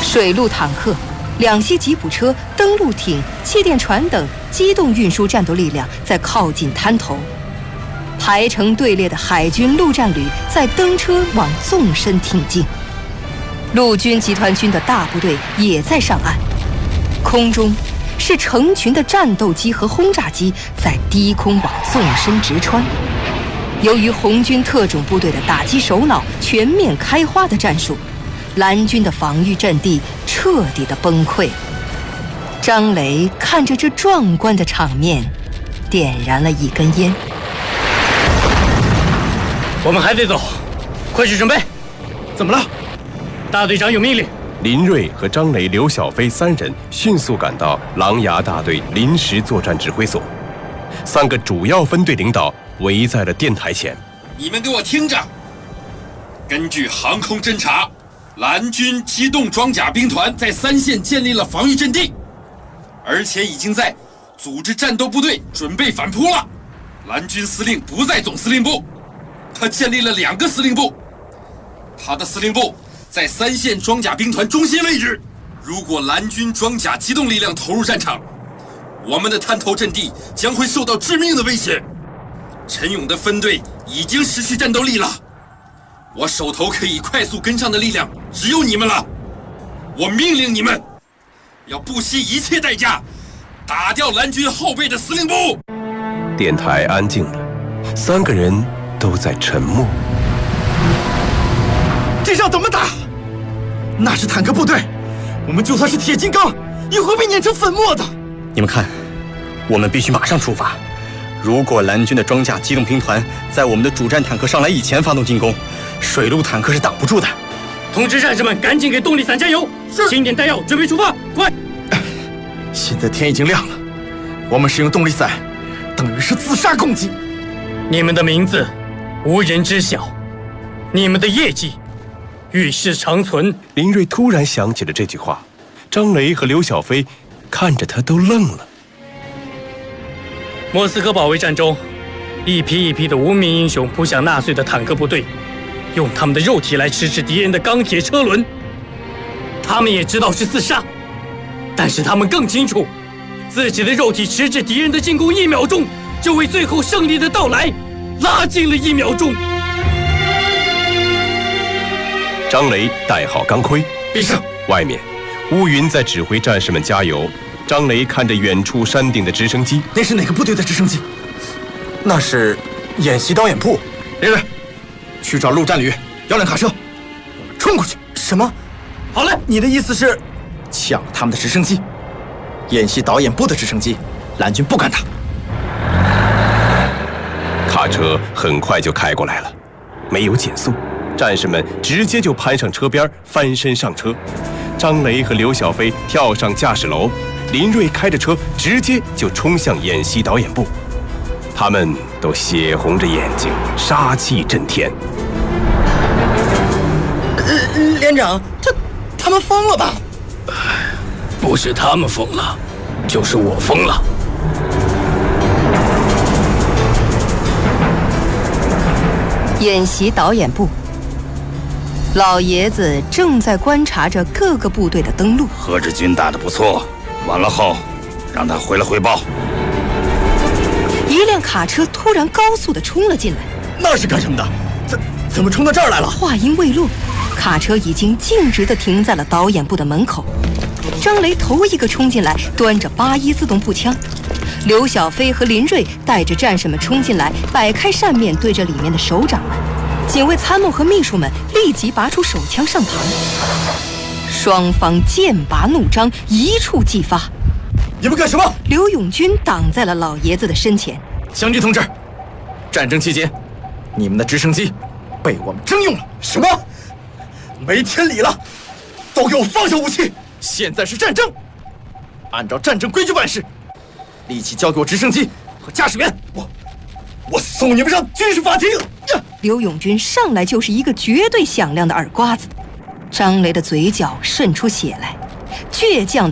水陆坦克、两栖吉普车、登陆艇、气垫船等机动运输战斗力量在靠近滩头，排成队列的海军陆战旅在登车往纵深挺进，陆军集团军的大部队也在上岸。空中是成群的战斗机和轰炸机在低空往纵深直穿。由于红军特种部队的打击首脑全面开花的战术，蓝军的防御阵地彻底的崩溃。张雷看着这壮观的场面，点燃了一根烟。 我们还得走，快去准备。 怎么了？ 大队长有命令。 林瑞和张雷、刘小飞三人迅速赶到狼牙大队临时作战指挥所，三个主要分队领导围在了电台前。 你们给我听着，根据航空侦察，蓝军机动装甲兵团在三线建立了防御阵地，而且已经在组织战斗部队准备反扑了。蓝军司令不在总司令部，他建立了2个司令部，他的司令部在三线装甲兵团中心位置。如果蓝军装甲机动力量投入战场，我们的滩头阵地将会受到致命的威胁。陈勇的分队已经失去战斗力了，我手头可以快速跟上的力量只有你们了。我命令你们，要不惜一切代价打掉蓝军后备的司令部。 电台安静了，三个人都在沉默。 这仗怎么打？那是坦克部队，我们就算是铁金刚，也会被碾成粉末的。 你们看，我们必须马上出发。如果蓝军的装甲机动兵团在我们的主战坦克上来以前发动进攻，水陆坦克是挡不住的。 通知战士们赶紧给动力伞加油，清点弹药，准备出发，快！ 现在天已经亮了，我们使用动力伞，等于是自杀攻击。 你们的名字无人知晓，你们的业绩与世长存。 林瑞突然想起了这句话，张雷和刘小飞看着他都愣了。 莫斯科保卫战中，一批一批的无名英雄扑向纳粹的坦克部队，用他们的肉体来迟滞敌人的钢铁车轮。他们也知道是自杀，但是他们更清楚，自己的肉体迟滞敌人的进攻1秒钟，就为最后胜利的到来拉近了1秒钟。 张雷戴好钢盔， 闭上。 外面，乌云在指挥战士们加油。张雷看着远处山顶的直升机， 那是哪个部队的直升机？ 那是演习导演部。 林瑞，去找陆战旅1辆卡车，冲过去。 什么？ 好嘞， 你的意思是抢他们的直升机？演习导演部的直升机，蓝军不敢打。 卡车很快就开过来了，没有减速，战士们直接就攀上车边，翻身上车。张雷和刘小飞跳上驾驶楼，林瑞开着车直接就冲向演习导演部。他们都血红着眼睛，杀气震天。 连长，他们疯了吧？ 不是他们疯了，就是我疯了。 演习导演部，老爷子正在观察着各个部队的登陆。 何志军打得不错，完了后让他回来汇报。 一辆卡车突然高速地冲了进来。 那是干什么的？怎么冲到这儿来了？ 话音未落，卡车已经径直地停在了导演部的门口。张雷头一个冲进来，端着81自动步枪。刘小飞和林瑞带着战士们冲进来，摆开扇面对着里面的首长们。警卫参谋和秘书们立即拔出手枪上膛，双方剑拔弩张，一触即发。 你们干什么？ 刘永军挡在了老爷子的身前。 湘军同志，战争期间，你们的直升机被我们征用了。什么？没天理了！都给我放下武器！现在是战争，按照战争规矩办事。立即交给我直升机和驾驶员，我送你们上军事法庭！ 刘永军上来就是一个绝对响亮的耳刮子，张雷的嘴角渗出血来，倔强